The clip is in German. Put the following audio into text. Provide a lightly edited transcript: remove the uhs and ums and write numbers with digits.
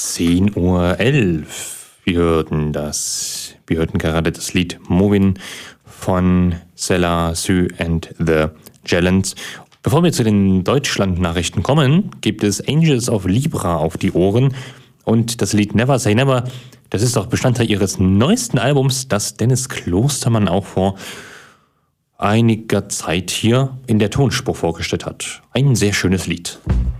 10:11 Uhr. Wir hörten gerade das Lied Movin' von Sela Sue and the Gellens. Bevor wir zu den Deutschland-Nachrichten kommen, gibt es Angels of Libra auf die Ohren. Und das Lied Never Say Never, das ist auch Bestandteil ihres neuesten Albums, das Dennis Klostermann auch vor einiger Zeit hier in der Tonspur vorgestellt hat. Ein sehr schönes Lied.